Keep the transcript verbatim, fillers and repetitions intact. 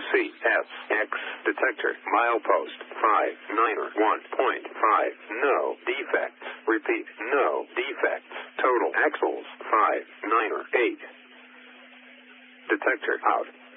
C S X detector milepost five niner one point five. No defects. Repeat, no defects. Total axles five niner eight. Detector out.